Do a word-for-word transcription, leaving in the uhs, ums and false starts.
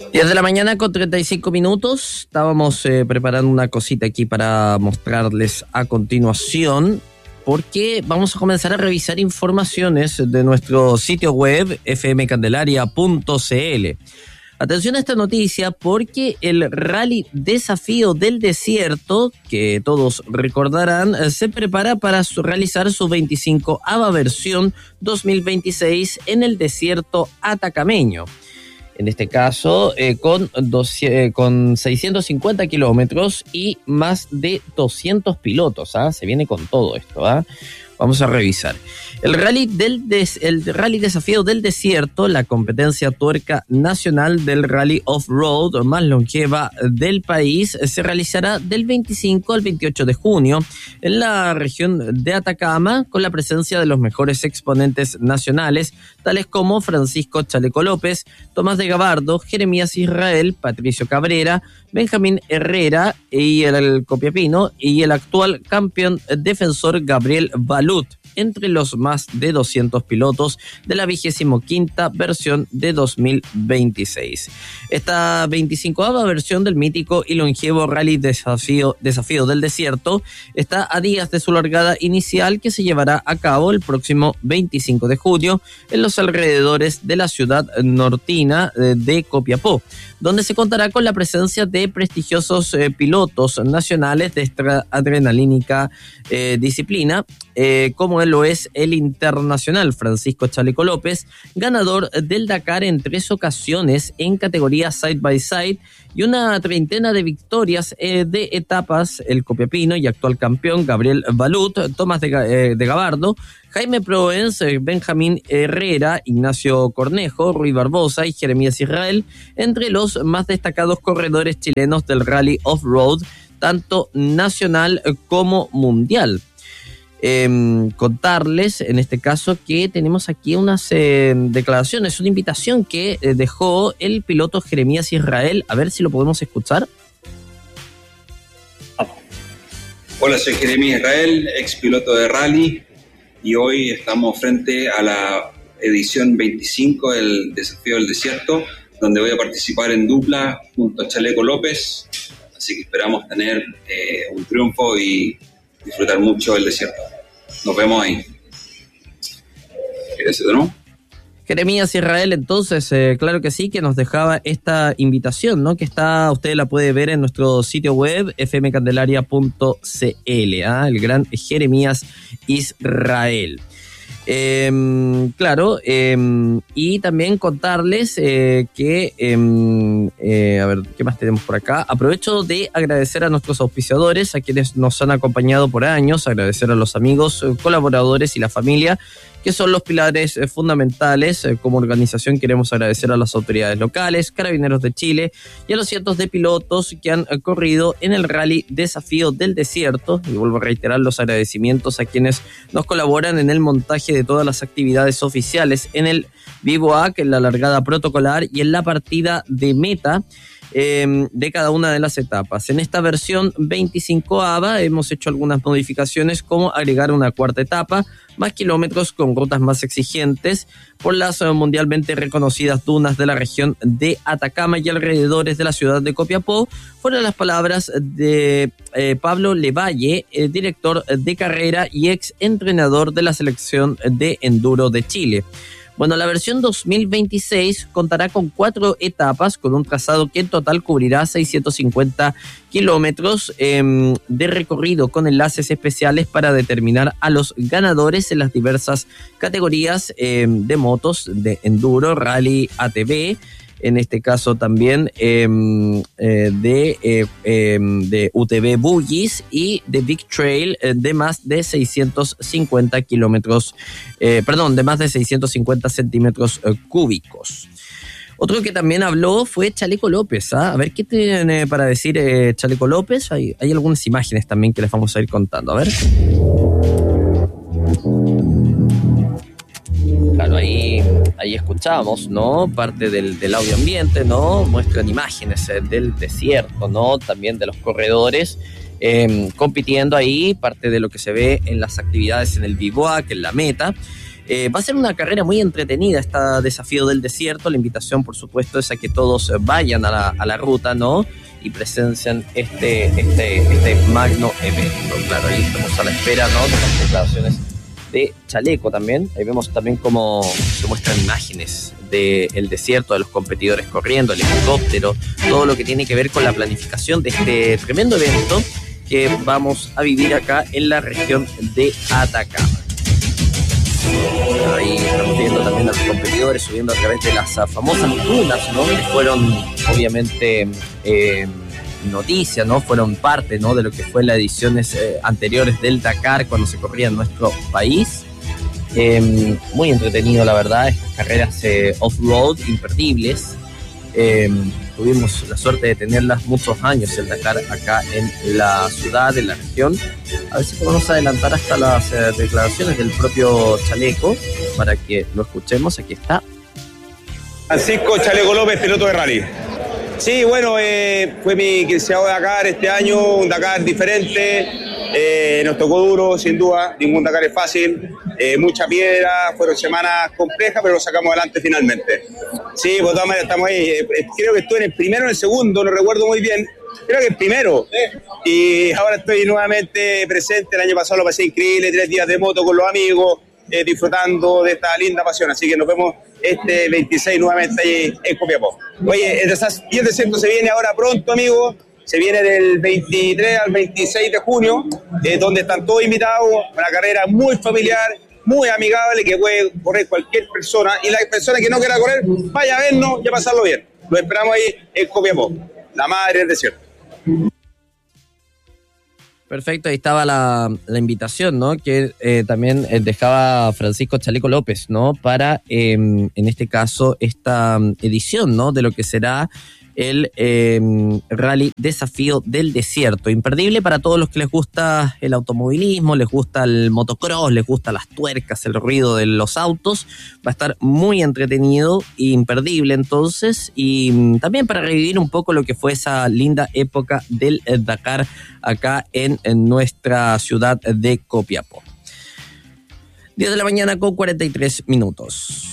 diez de la mañana con treinta y cinco minutos. Estábamos eh, preparando una cosita aquí para mostrarles a continuación, porque vamos a comenzar a revisar informaciones de nuestro sitio web f m candelaria punto c l. Atención a esta noticia, porque el Rally Desafío del Desierto, que todos recordarán, se prepara para su, realizar su veinticincoava versión dos mil veintiséis en el desierto atacameño. En este caso, eh, con, dos, eh, con seiscientos cincuenta kilómetros y más de doscientos pilotos. ¿ah? Se viene con todo esto. ¿ah? Vamos a revisar. El rally, del des, el rally Desafío del Desierto, la competencia tuerca nacional del rally off-road más longeva del país, se realizará del veinticinco al veintiocho de junio en la región de Atacama, con la presencia de los mejores exponentes nacionales, tales como Francisco Chaleco López, Tomás de Gabardo, Jeremías Israel, Patricio Cabrera, Benjamín Herrera y el, el Copiapino, y el actual campeón defensor Gabriel Balut, entre los más de doscientos pilotos de la vigésimo quinta versión de dos mil veintiséis. Esta veinticincoava versión del mítico y longevo Rally Desafío, Desafío del Desierto está a días de su largada inicial, que se llevará a cabo el próximo veinticinco de junio en los alrededores de la ciudad nortina de Copiapó, donde se contará con la presencia de prestigiosos eh, pilotos nacionales de esta adrenalínica eh, disciplina, eh, como lo es el internacional Francisco Chaleco López, ganador del Dakar en tres ocasiones en categoría side by side, y una treintena de victorias eh, de etapas, el copiapino y actual campeón Gabriel Balut, Tomás de, eh, de Gabardo, Jaime Proens, Benjamín Herrera, Ignacio Cornejo, Rui Barbosa y Jeremías Israel, entre los más destacados corredores chilenos del rally off-road, tanto nacional como mundial. Eh, contarles en este caso que tenemos aquí unas eh, declaraciones, una invitación que eh, dejó el piloto Jeremías Israel. A ver si lo podemos escuchar. Hola, soy Jeremías Israel, ex piloto de rally, y hoy estamos frente a la edición veinticinco del Desafío del Desierto, donde voy a participar en dupla junto a Chaleco López, así que esperamos tener eh, un triunfo y disfrutar mucho el desierto. Nos vemos ahí. ¿Quieres decirlo, no? Jeremías Israel, entonces, eh, claro que sí, que nos dejaba esta invitación, ¿no? Que está, usted la puede ver en nuestro sitio web f m candelaria punto c l, ¿ah? El gran Jeremías Israel. Eh, claro, eh, y también contarles eh, que, eh, eh, a ver, ¿qué más tenemos por acá? Aprovecho de agradecer a nuestros auspiciadores, a quienes nos han acompañado por años, agradecer a los amigos, colaboradores y la familia, que son los pilares eh, fundamentales. Eh, como organización queremos agradecer a las autoridades locales, Carabineros de Chile y a los cientos de pilotos que han eh, corrido en el Rally Desafío del Desierto, y vuelvo a reiterar los agradecimientos a quienes nos colaboran en el montaje de todas las actividades oficiales, en el bivouac, en la largada protocolar y en la partida de meta eh, de cada una de las etapas. En esta versión veinticincoava hemos hecho algunas modificaciones, como agregar una cuarta etapa, más kilómetros con rutas más exigentes por las mundialmente reconocidas dunas de la región de Atacama y alrededores de la ciudad de Copiapó, fueron las palabras de eh, Pablo Levalle, eh, director de carrera y ex entrenador de la selección de enduro de Chile. Bueno, la versión dos mil veintiséis contará con cuatro etapas, con un trazado que en total cubrirá seiscientos cincuenta kilómetros eh, de recorrido, con enlaces especiales para determinar a los ganadores en las diversas categorías eh, de motos, de enduro, rally, A T V, en este caso también eh, eh, de, eh, eh, de U T V Buggies y de Big Trail eh, de más de seiscientos cincuenta kilómetros, eh, perdón, de más de seiscientos cincuenta centímetros eh, cúbicos. Otro que también habló fue Chaleco López, ¿ah? A ver, ¿qué tiene para decir eh, Chaleco López? Hay, hay algunas imágenes también que les vamos a ir contando, a ver. Claro, ahí, ahí escuchamos, ¿no? Parte del, del audio ambiente, ¿no? Muestran imágenes eh, del desierto, ¿no? También de los corredores eh, compitiendo ahí, parte de lo que se ve en las actividades en el bivouac, en la meta. Eh, va a ser una carrera muy entretenida, este desafío del desierto. La invitación, por supuesto, es a que todos vayan a la, a la ruta, ¿no? Y presencian este, este, este magno evento. Claro, ahí estamos a la espera, ¿no? De las declaraciones de Chaleco también. Ahí vemos también cómo se muestran imágenes del desierto, de los competidores corriendo, el helicóptero, todo lo que tiene que ver con la planificación de este tremendo evento que vamos a vivir acá en la región de Atacama. Ahí estamos viendo también a los competidores subiendo a través de las famosas dunas, ¿no? Que fueron obviamente eh, noticias, ¿no? Fueron parte, ¿no? De lo que fue las ediciones eh, anteriores del Dakar cuando se corría en nuestro país. Eh, muy entretenido, la verdad, estas carreras eh, off-road imperdibles. Eh, tuvimos la suerte de tenerlas muchos años el Dakar acá en la ciudad, en la región. A ver si podemos adelantar hasta las eh, declaraciones del propio Chaleco para que lo escuchemos. Aquí está. Francisco Chaleco López, piloto de rally. Sí, bueno, eh, fue mi quinceavo Dakar este año, un Dakar diferente. Eh, nos tocó duro, sin duda, ningún Dakar es fácil, eh, mucha piedra, fueron semanas complejas, pero lo sacamos adelante finalmente. Sí, por todas maneras estamos ahí, eh, creo que estuve en el primero o en el segundo, no recuerdo muy bien, creo que el primero, y ahora estoy nuevamente presente. El año pasado lo pasé increíble, tres días de moto con los amigos, eh, disfrutando de esta linda pasión, así que nos vemos este veintiséis nuevamente ahí en Copiapó. Oye, el desierto se viene ahora pronto, amigos. Se viene del veintitrés al veintiséis de junio, eh, donde están todos invitados, una carrera muy familiar, muy amigable, que puede correr cualquier persona, y la persona que no quiera correr, vaya a vernos y a pasarlo bien. Lo esperamos ahí en Copiapó, la madre del desierto. Perfecto, ahí estaba la, la invitación, ¿no? Que eh, también dejaba Francisco Chaleco López, ¿no? Para, eh, en este caso, esta edición, ¿no? De lo que será el eh, Rally Desafío del Desierto. Imperdible para todos los que les gusta el automovilismo, les gusta el motocross, les gusta las tuercas, el ruido de los autos. Va a estar muy entretenido, imperdible entonces, y también para revivir un poco lo que fue esa linda época del Dakar acá en, en nuestra ciudad de Copiapó. diez de la mañana con cuarenta y tres minutos.